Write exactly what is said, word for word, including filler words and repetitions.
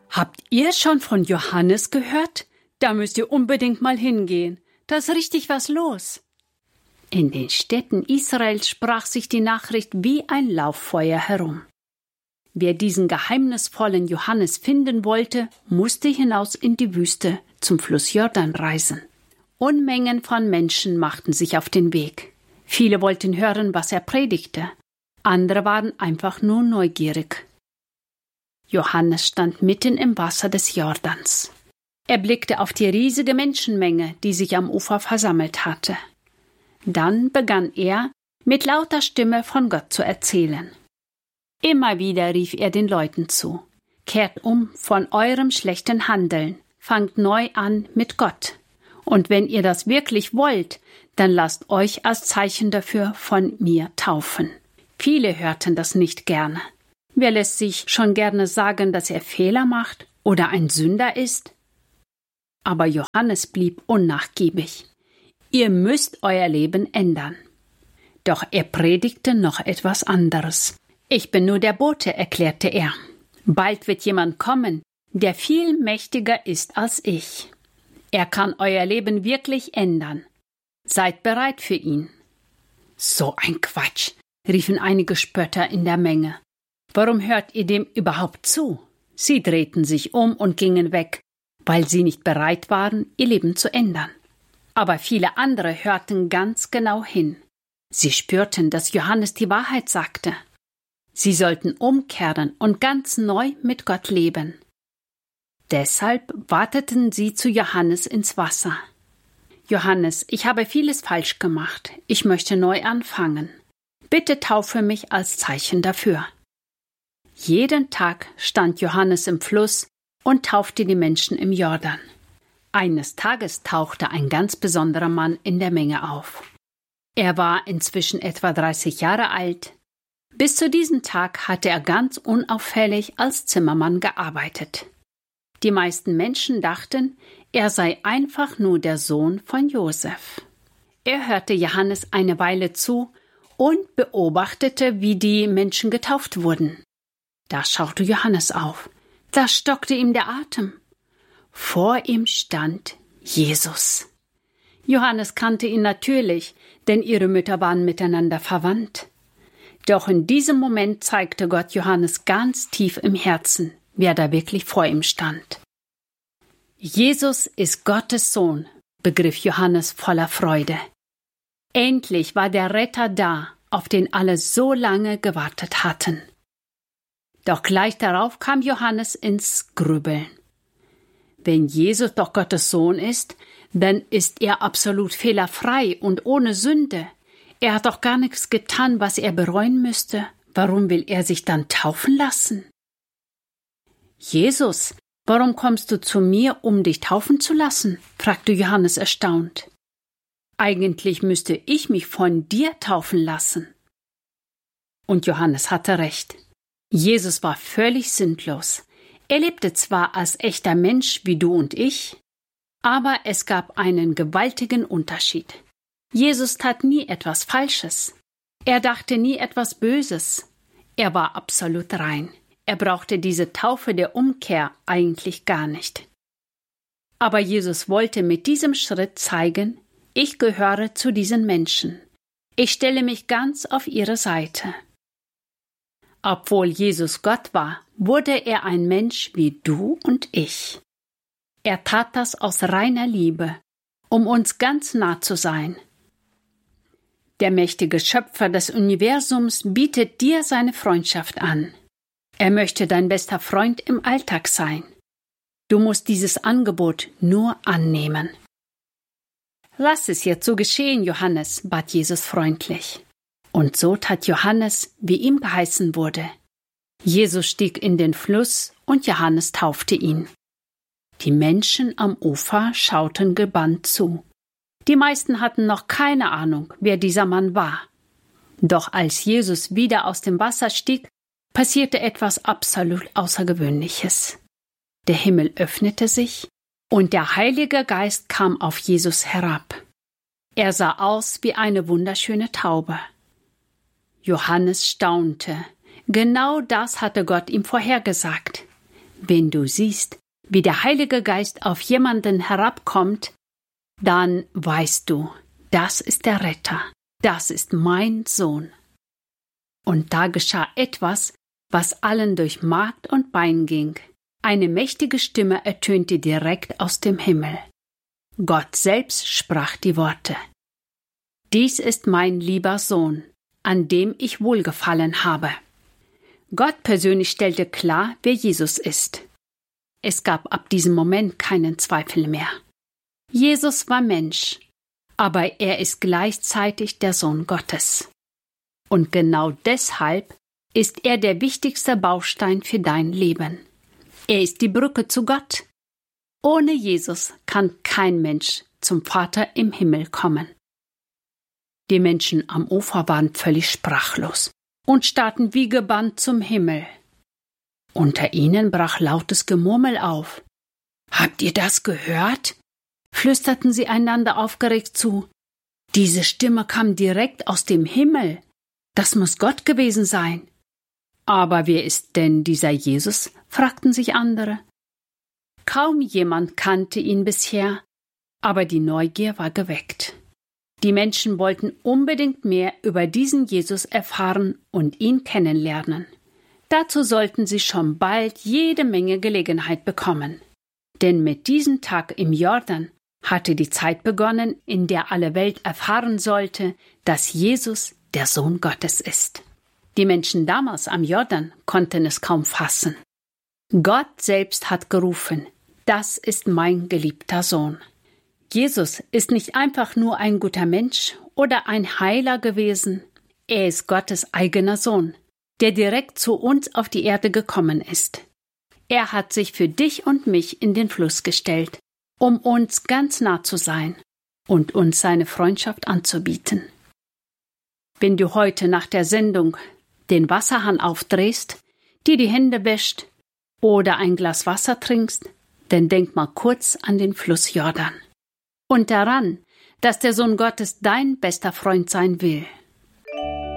Habt ihr schon von Johannes gehört? Da müsst ihr unbedingt mal hingehen. Da ist richtig was los. In den Städten Israels sprach sich die Nachricht wie ein Lauffeuer herum. Wer diesen geheimnisvollen Johannes finden wollte, musste hinaus in die Wüste zum Fluss Jordan reisen. Unmengen von Menschen machten sich auf den Weg. Viele wollten hören, was er predigte. Andere waren einfach nur neugierig. Johannes stand mitten im Wasser des Jordans. Er blickte auf die riesige Menschenmenge, die sich am Ufer versammelt hatte. Dann begann er, mit lauter Stimme von Gott zu erzählen. Immer wieder rief er den Leuten zu: Kehrt um von eurem schlechten Handeln, fangt neu an mit Gott. Und wenn ihr das wirklich wollt, dann lasst euch als Zeichen dafür von mir taufen. Viele hörten das nicht gerne. Wer lässt sich schon gerne sagen, dass er Fehler macht oder ein Sünder ist? Aber Johannes blieb unnachgiebig. Ihr müsst euer Leben ändern. Doch er predigte noch etwas anderes. Ich bin nur der Bote, erklärte er. Bald wird jemand kommen, der viel mächtiger ist als ich. Er kann euer Leben wirklich ändern. Seid bereit für ihn. So ein Quatsch, riefen einige Spötter in der Menge. Warum hört ihr dem überhaupt zu? Sie drehten sich um und gingen weg, weil sie nicht bereit waren, ihr Leben zu ändern. Aber viele andere hörten ganz genau hin. Sie spürten, dass Johannes die Wahrheit sagte. Sie sollten umkehren und ganz neu mit Gott leben. Deshalb warteten sie zu Johannes ins Wasser. Johannes, ich habe vieles falsch gemacht. Ich möchte neu anfangen. Bitte taufe mich als Zeichen dafür. Jeden Tag stand Johannes im Fluss und taufte die Menschen im Jordan. Eines Tages tauchte ein ganz besonderer Mann in der Menge auf. Er war inzwischen etwa dreißig Jahre alt. Bis zu diesem Tag hatte er ganz unauffällig als Zimmermann gearbeitet. Die meisten Menschen dachten, er sei einfach nur der Sohn von Josef. Er hörte Johannes eine Weile zu und beobachtete, wie die Menschen getauft wurden. Da schaute Johannes auf. Da stockte ihm der Atem. Vor ihm stand Jesus. Johannes kannte ihn natürlich, denn ihre Mütter waren miteinander verwandt. Doch in diesem Moment zeigte Gott Johannes ganz tief im Herzen, wer da wirklich vor ihm stand. Jesus ist Gottes Sohn, begriff Johannes voller Freude. Endlich war der Retter da, auf den alle so lange gewartet hatten. Doch gleich darauf kam Johannes ins Grübeln. Wenn Jesus doch Gottes Sohn ist, dann ist er absolut fehlerfrei und ohne Sünde. Er hat doch gar nichts getan, was er bereuen müsste. Warum will er sich dann taufen lassen? Jesus, warum kommst du zu mir, um dich taufen zu lassen? Fragte Johannes erstaunt. Eigentlich müsste ich mich von dir taufen lassen. Und Johannes hatte recht. Jesus war völlig sündlos. Er lebte zwar als echter Mensch wie du und ich, aber es gab einen gewaltigen Unterschied. Jesus tat nie etwas Falsches. Er dachte nie etwas Böses. Er war absolut rein. Er brauchte diese Taufe der Umkehr eigentlich gar nicht. Aber Jesus wollte mit diesem Schritt zeigen, ich gehöre zu diesen Menschen. Ich stelle mich ganz auf ihre Seite. Obwohl Jesus Gott war, wurde er ein Mensch wie du und ich. Er tat das aus reiner Liebe, um uns ganz nah zu sein. Der mächtige Schöpfer des Universums bietet dir seine Freundschaft an. Er möchte dein bester Freund im Alltag sein. Du musst dieses Angebot nur annehmen. Lass es jetzt so geschehen, Johannes, bat Jesus freundlich. Und so tat Johannes, wie ihm geheißen wurde. Jesus stieg in den Fluss und Johannes taufte ihn. Die Menschen am Ufer schauten gebannt zu. Die meisten hatten noch keine Ahnung, wer dieser Mann war. Doch als Jesus wieder aus dem Wasser stieg, passierte etwas absolut Außergewöhnliches. Der Himmel öffnete sich und der Heilige Geist kam auf Jesus herab. Er sah aus wie eine wunderschöne Taube. Johannes staunte. Genau das hatte Gott ihm vorhergesagt. Wenn du siehst, wie der Heilige Geist auf jemanden herabkommt, dann weißt du, das ist der Retter, das ist mein Sohn. Und da geschah etwas, was allen durch Mark und Bein ging. Eine mächtige Stimme ertönte direkt aus dem Himmel. Gott selbst sprach die Worte: Dies ist mein lieber Sohn, an dem ich Wohlgefallen habe. Gott persönlich stellte klar, wer Jesus ist. Es gab ab diesem Moment keinen Zweifel mehr. Jesus war Mensch, aber er ist gleichzeitig der Sohn Gottes. Und genau deshalb ist er der wichtigste Baustein für dein Leben. Er ist die Brücke zu Gott. Ohne Jesus kann kein Mensch zum Vater im Himmel kommen. Die Menschen am Ufer waren völlig sprachlos und starrten wie gebannt zum Himmel. Unter ihnen brach lautes Gemurmel auf. »Habt ihr das gehört?« flüsterten sie einander aufgeregt zu. »Diese Stimme kam direkt aus dem Himmel. Das muss Gott gewesen sein.« »Aber wer ist denn dieser Jesus?« fragten sich andere. Kaum jemand kannte ihn bisher, aber die Neugier war geweckt. Die Menschen wollten unbedingt mehr über diesen Jesus erfahren und ihn kennenlernen. Dazu sollten sie schon bald jede Menge Gelegenheit bekommen. Denn mit diesem Tag im Jordan hatte die Zeit begonnen, in der alle Welt erfahren sollte, dass Jesus der Sohn Gottes ist. Die Menschen damals am Jordan konnten es kaum fassen. Gott selbst hat gerufen: Das ist mein geliebter Sohn. Jesus ist nicht einfach nur ein guter Mensch oder ein Heiler gewesen. Er ist Gottes eigener Sohn, der direkt zu uns auf die Erde gekommen ist. Er hat sich für dich und mich in den Fluss gestellt, um uns ganz nah zu sein und uns seine Freundschaft anzubieten. Wenn du heute nach der Sendung den Wasserhahn aufdrehst, dir die Hände wäscht oder ein Glas Wasser trinkst, dann denk mal kurz an den Fluss Jordan und daran, dass der Sohn Gottes dein bester Freund sein will.